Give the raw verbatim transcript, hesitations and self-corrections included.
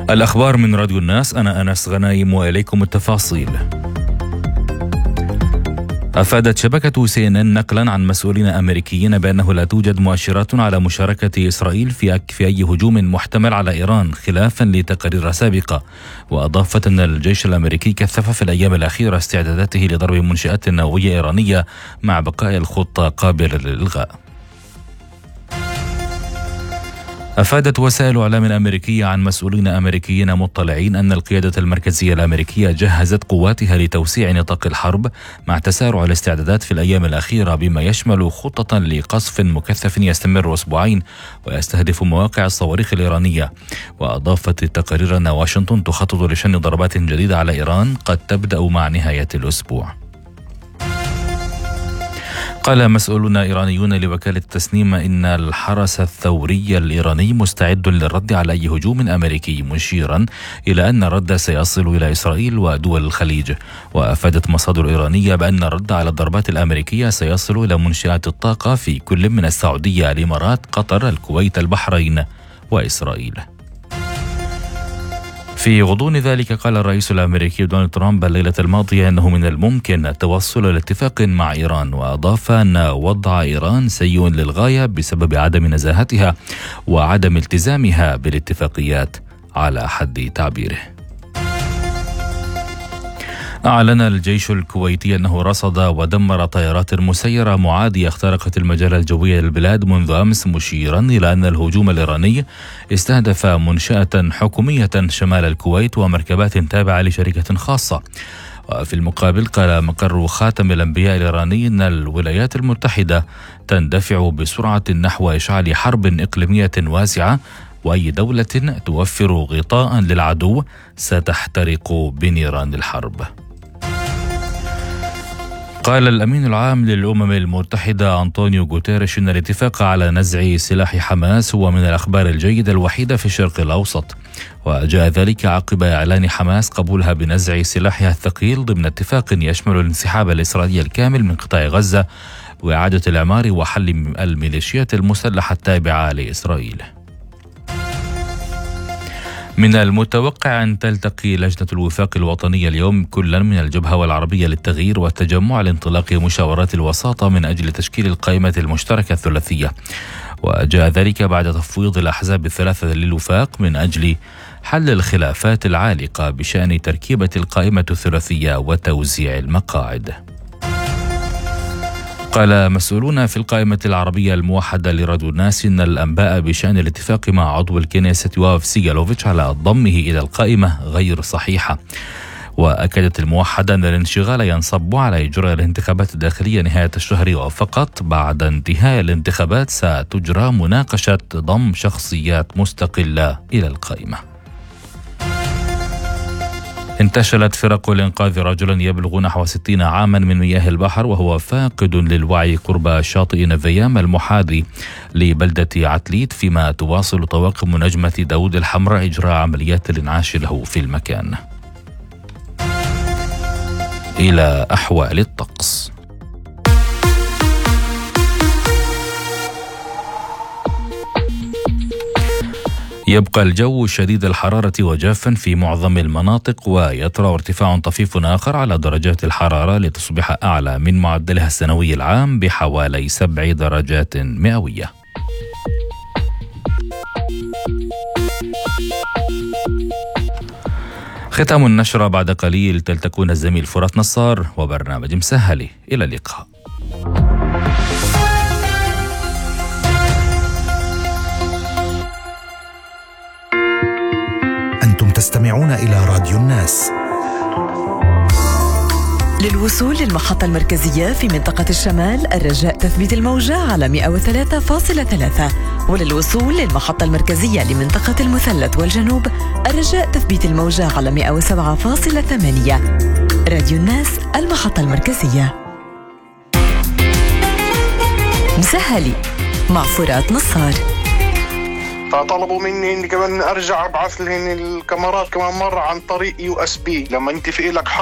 الأخبار من راديو الناس، أنا أنس غنايم وإليكم التفاصيل. أفادت شبكة سي إن إن نقلا عن مسؤولين أمريكيين بأنه لا توجد مؤشرات على مشاركة إسرائيل في في أي هجوم محتمل على إيران خلافا لتقارير سابقة. وأضافت أن الجيش الأمريكي كثف في الأيام الأخيرة استعداداته لضرب منشآت نووية إيرانية مع بقاء الخطة قابلة للإلغاء. أفادت وسائل إعلام أمريكية عن مسؤولين أمريكيين مطلعين أن القيادة المركزية الأمريكية جهزت قواتها لتوسيع نطاق الحرب مع تسارع الاستعدادات في الأيام الأخيرة، بما يشمل خطة لقصف مكثف يستمر أسبوعين ويستهدف مواقع الصواريخ الإيرانية. وأضافت التقارير أن واشنطن تخطط لشن ضربات جديدة على إيران قد تبدأ مع نهاية الأسبوع. قال مسؤولون إيرانيون لوكالة تسنيم إن الحرس الثوري الإيراني مستعد للرد على أي هجوم أمريكي، مشيرا إلى أن الرد سيصل إلى إسرائيل ودول الخليج. وأفادت مصادر إيرانية بأن الرد على الضربات الأمريكية سيصل إلى منشآت الطاقة في كل من السعودية، الإمارات، قطر، الكويت، البحرين وإسرائيل. في غضون ذلك قال الرئيس الأمريكي دونالد ترامب الليلة الماضية أنه من الممكن التوصل لاتفاق مع إيران، وأضاف أن وضع إيران سيء للغاية بسبب عدم نزاهتها وعدم التزامها بالاتفاقيات على حد تعبيره. أعلن الجيش الكويتي أنه رصد ودمر طائرات مسيرة معادية اخترقت المجال الجوي للبلاد منذ أمس، مشيرا إلى أن الهجوم الإيراني استهدف منشأة حكومية شمال الكويت ومركبات تابعة لشركة خاصة. وفي المقابل قال مقر خاتم الأنبياء الإيراني أن الولايات المتحدة تندفع بسرعة نحو إشعال حرب إقليمية واسعة، وأي دولة توفر غطاء للعدو ستحترق بنيران الحرب. قال الأمين العام للأمم المتحدة أنطونيو غوتيريش إن الاتفاق على نزع سلاح حماس هو من الأخبار الجيدة الوحيدة في الشرق الأوسط. وجاء ذلك عقب إعلان حماس قبولها بنزع سلاحها الثقيل ضمن اتفاق يشمل الانسحاب الإسرائيلي الكامل من قطاع غزة وإعادة الإعمار وحل الميليشيات المسلحة التابعة لإسرائيل. من المتوقع أن تلتقي لجنة الوفاق الوطنية اليوم كلا من الجبهة والعربية للتغيير والتجمع لانطلاق مشاورات الوساطة من أجل تشكيل القائمة المشتركة الثلاثية. وجاء ذلك بعد تفويض الأحزاب الثلاثة للوفاق من أجل حل الخلافات العالقة بشأن تركيبة القائمة الثلاثية وتوزيع المقاعد. قال مسؤولون في القائمة العربية الموحدة لراديو الناس إن الأنباء بشأن الاتفاق مع عضو الكنيسة يواف سيغالوفيتش على ضمه إلى القائمة غير صحيحة. وأكدت الموحدة أن الانشغال ينصب على إجراء الانتخابات الداخلية نهاية الشهر، وفقط بعد انتهاء الانتخابات ستجرى مناقشة ضم شخصيات مستقلة إلى القائمة. انتشلت فرق الإنقاذ رجلا يبلغ نحو ستين عاما من مياه البحر وهو فاقد للوعي قرب شاطئ نفيام المحاذي لبلدة عتليت، فيما تواصل طواقم نجمة داود الحمراء إجراء عمليات الإنعاش له في المكان. إلى أحوال الطقس. يبقى الجو شديد الحرارة وجافا في معظم المناطق، ويطرأ ارتفاع طفيف آخر على درجات الحرارة لتصبح أعلى من معدلها السنوي العام بحوالي سبع درجات مئوية. ختام النشرة بعد قليل تلتقون الزميل فرات نصار وبرنامج مسهلي. إلى اللقاء. أنتم تستمعون إلى راديو الناس. للوصول للمحطة المركزية في منطقة الشمال الرجاء تثبيت الموجة على مئة وثلاثة فاصلة ثلاثة، وللوصول للمحطة المركزية لمنطقة المثلث والجنوب الرجاء تثبيت الموجة على مئة وسبعة فاصلة ثمانية. راديو الناس، المحطة المركزية. مسهلي مع فرات نصار. فطلبوا مني اني كمان ارجع ابعث لهن الكاميرات كمان مرة عن طريق يو اس بي. لما انت في لك